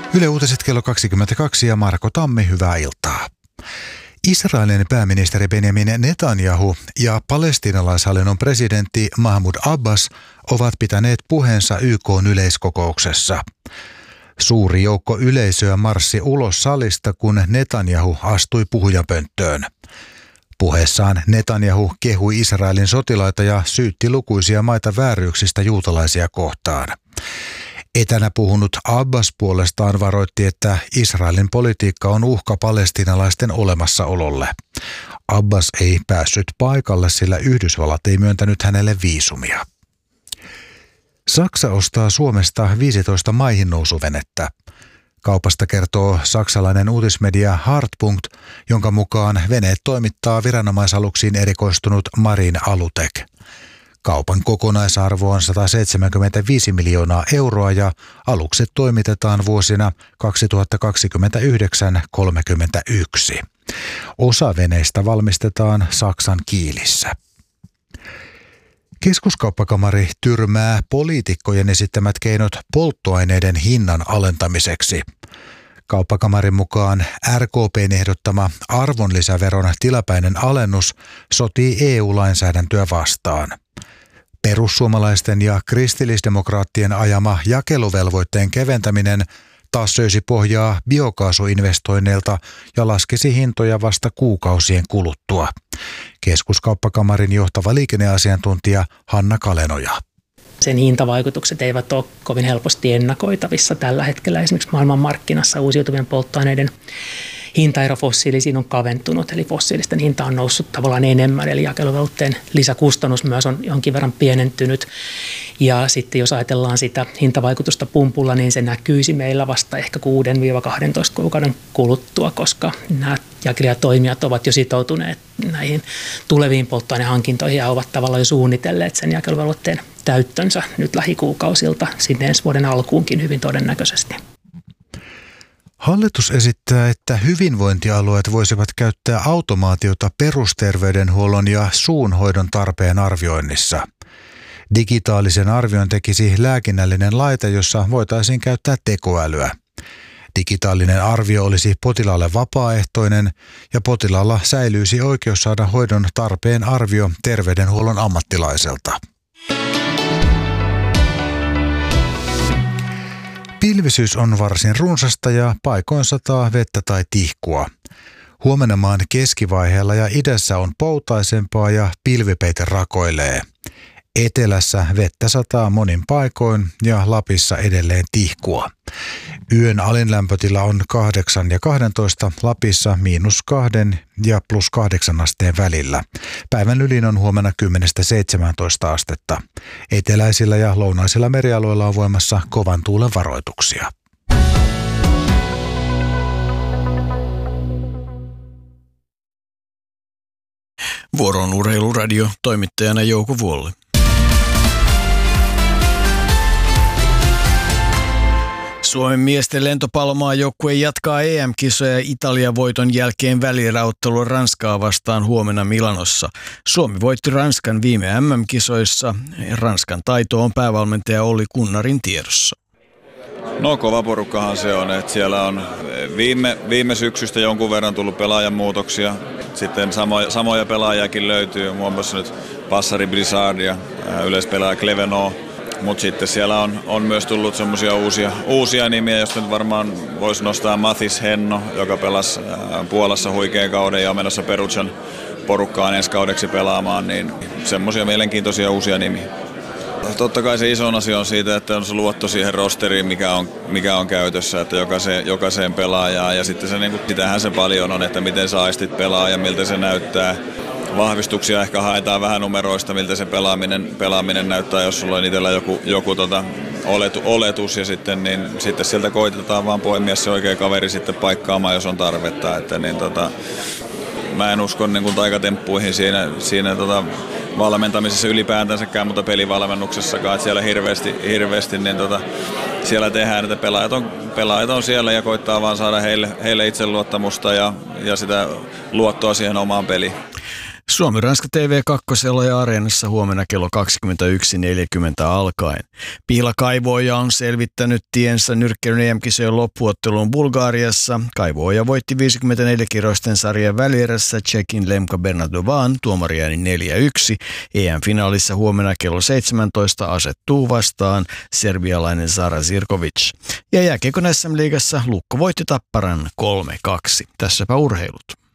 Yle Uutiset kello 22 ja Marko Tammi, hyvää iltaa. Israelin pääministeri Benjamin Netanyahu ja palestiinalaishallinnon presidentti Mahmoud Abbas ovat pitäneet puheensa YK:n yleiskokouksessa. Suuri joukko yleisöä marssi ulos salista, kun Netanyahu astui puhujapönttöön. Puheessaan Netanyahu kehui Israelin sotilaita ja syytti lukuisia maita vääryyksistä juutalaisia kohtaan. Etänä puhunut Abbas puolestaan varoitti, että Israelin politiikka on uhka palestiinalaisten olemassaololle. Abbas ei päässyt paikalle, sillä Yhdysvallat ei myöntänyt hänelle viisumia. Saksa ostaa Suomesta 15 maihinnousuvenettä. Kaupasta kertoo saksalainen uutismedia Hartpunkt, jonka mukaan veneet toimittaa viranomaisaluksiin erikoistunut Marine Alutec. Kaupan kokonaisarvo on 175 miljoonaa euroa ja alukset toimitetaan vuosina 2029-31. Osa veneistä valmistetaan Saksan Kielissä. Keskuskauppakamari tyrmää poliitikkojen esittämät keinot polttoaineiden hinnan alentamiseksi. Kauppakamarin mukaan RKP:n ehdottama arvonlisäveron tilapäinen alennus sotii EU-lainsäädäntöä vastaan. Perussuomalaisten ja kristillisdemokraattien ajama jakeluvelvoitteen keventäminen taas söisi pohjaa biokaasuinvestoinneilta ja laskisi hintoja vasta kuukausien kuluttua. Keskuskauppakamarin johtava liikenneasiantuntija Hanna Kalenoja. Sen hintavaikutukset eivät ole kovin helposti ennakoitavissa tällä hetkellä. Esimerkiksi maailmanmarkkinassa uusiutuvien polttoaineiden hintaero fossiilisiin on kaventunut, eli fossiilisten hinta on noussut tavallaan enemmän, eli jakeluvelvoitteen lisäkustannus myös on jonkin verran pienentynyt. Ja sitten jos ajatellaan sitä hintavaikutusta pumpulla, niin se näkyisi meillä vasta ehkä 6-12 kuukauden kuluttua, koska nämä jakelijatoimijat ovat jo sitoutuneet näihin tuleviin polttoainehankintoihin ja ovat tavallaan jo suunnitelleet sen jakeluvelvoitteen täyttönsä nyt lähikuukausilta sinne ensi vuoden alkuunkin hyvin todennäköisesti. Hallitus esittää, että hyvinvointialueet voisivat käyttää automaatiota perusterveydenhuollon ja suunhoidon tarpeen arvioinnissa. Digitaalisen arvion tekisi lääkinnällinen laite, jossa voitaisiin käyttää tekoälyä. Digitaalinen arvio olisi potilaalle vapaaehtoinen ja potilaalla säilyisi oikeus saada hoidon tarpeen arvio terveydenhuollon ammattilaiselta. Pilvisyys on varsin runsasta ja paikoin sataa vettä tai tihkua. Huomenna maan keskivaiheella ja idässä on poutaisempaa ja pilvipeite rakoilee. Etelässä vettä sataa monin paikoin ja Lapissa edelleen tihkua. Yön alinlämpötila on 8 ja 12, Lapissa -2 ja +8 asteen välillä. Päivän ylin on huomenna 10-17 astetta. Eteläisillä ja lounaisilla merialueilla on voimassa kovan tuulen varoituksia. Vuoron Urheiluradio, toimittajana Jouko Vuolli. Suomen miesten lentopallomaajoukkue jatkaa EM-kisoja Italian voiton jälkeen välieräottelua Ranskaa vastaan huomenna Milanossa. Suomi voitti Ranskan viime MM-kisoissa. Ranskan taito on päävalmentaja Olli Kunnarin tiedossa. No kova porukkahan se on, että siellä on viime syksystä jonkun verran tullut pelaajamuutoksia. Sitten samoja pelaajakin löytyy, muun muassa nyt Passari Blizzard ja yleispelaaja Clevenot. Mutta sitten siellä on myös tullut semmoisia uusia nimiä, joista nyt varmaan voisi nostaa Mathis Henno, joka pelasi Puolassa huikean kauden ja on menossa Perugian porukkaan ensi kaudeksi pelaamaan, niin semmoisia mielenkiintoisia uusia nimiä. Totta kai se iso asia on siitä, että on se luotto siihen rosteriin, mikä on käytössä, että jokaiseen pelaajaan. Ja sitten se, sitähän se paljon on, että miten sä aistit pelaa ja miltä se näyttää. Vahvistuksia ehkä haetaan vähän numeroista, miltä se pelaaminen näyttää, jos sulla on itsellä joku oletus ja sitten sieltä koitetaan vaan poimia se oikea kaveri sitten paikkaamaan, jos on tarvetta. Että mä en usko taikatemppuihin siinä valmentamisessa ylipäätänsäkään, mutta pelivalmennuksessakaan, että siellä hirveästi siellä tehdään, että pelaajat on siellä ja koittaa vaan saada heille itseluottamusta ja sitä luottoa siihen omaan peliin. Suomi-Ranska TV2 ja Areenassa huomenna kello 21.40 alkaen. Pihla Kaivoja on selvittänyt tiensä nyrkkeilyn EM-kisojen loppuotteluun Bulgariassa. Kaivoja voitti 54-kiloisten sarjan välierässä Tšekin Lemka Bernardovan tuomariäänin 4-1. EM-finaalissa huomenna kello 17 asettuu vastaan serbialainen Sara Zirkovic. Ja jääkiekon SM-liigassa Lukko voitti Tapparan 3-2. Tässäpä urheilut.